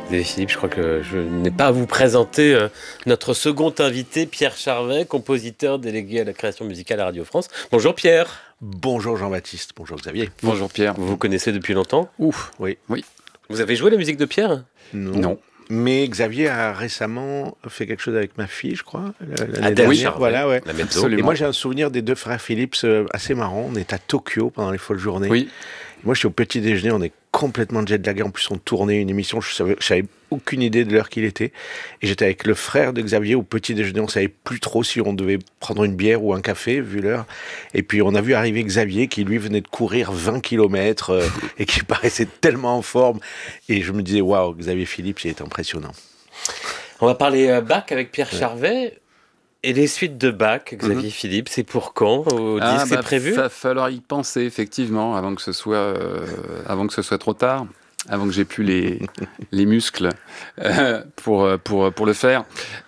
Xavier Philippe, je crois que je n'ai pas à vous présenter notre second invité, Pierre Charvet, compositeur délégué à la création musicale à Radio France. Bonjour Pierre. Bonjour Jean-Baptiste, bonjour Xavier. Bonjour Pierre. Vous vous connaissez depuis longtemps ? Ouf, oui. Vous avez joué la musique de Pierre ? Non. Mais Xavier a récemment fait quelque chose avec ma fille, je crois. Adèle Charvet, voilà, ouais. la mezzo. Absolument. Et moi, j'ai un souvenir des deux frères Philips assez marrant. On est à Tokyo pendant les folles journées. Oui. Moi, je suis au petit déjeuner, on est complètement jet-lagué. En plus, on tournait une émission, je savais aucune idée de l'heure qu'il était. Et j'étais avec le frère de Xavier au petit déjeuner. On savait plus trop si on devait prendre une bière ou un café, vu l'heure. Et puis, on a vu arriver Xavier, qui lui venait de courir 20 km et qui paraissait tellement en forme. Et je me disais, waouh, Xavier Philippe, il est impressionnant. On va parler Bach avec Pierre Charvet. Et les suites de Bach, Xavier Philippe, c'est pour quand au disque, c'est prévu ? Il va falloir y penser, effectivement, avant que ce soit trop tard, avant que j'ai plus les muscles pour le faire.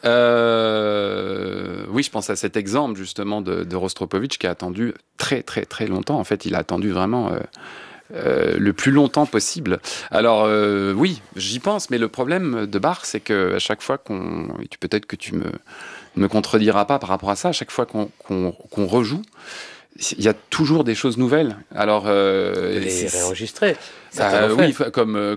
Oui, je pense à cet exemple, justement, de Rostropovitch qui a attendu très, très, très longtemps. En fait, il a attendu vraiment... le plus longtemps possible. Alors oui, j'y pense, mais le problème de Bach, c'est que à chaque fois peut-être que tu me contrediras pas par rapport à ça, à chaque fois qu'on rejoue, il y a toujours des choses nouvelles. Alors les réenregistrer. Oui, comme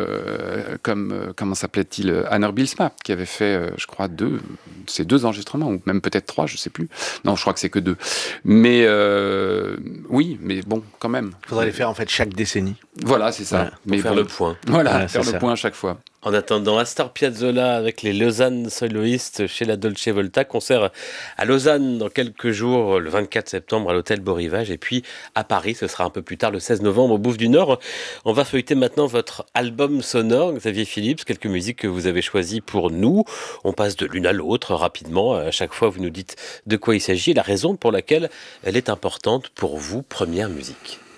comment s'appelait-il, Hanner Bilsma, qui avait fait, je crois, deux enregistrements, ou même peut-être 3, je sais plus. Non, je crois que c'est que 2. Mais oui, mais bon, quand même. Il faudrait les faire en fait chaque décennie. Voilà, c'est ça. Voilà, pour faire le point. Voilà, faire le point à chaque fois. En attendant, Astor Piazzolla avec les Lausanne Soloistes chez la Dolce Volta, concert à Lausanne dans quelques jours, le 24 septembre à l'hôtel Beau Rivage, et puis à Paris, ce sera un peu plus tard, le 16 novembre au Bouffe du Nord. On va feuilleter maintenant votre album sonore, Xavier Philippe, quelques musiques que vous avez choisies pour nous. On passe de l'une à l'autre rapidement. À chaque fois, vous nous dites de quoi il s'agit et la raison pour laquelle elle est importante pour vous, première musique.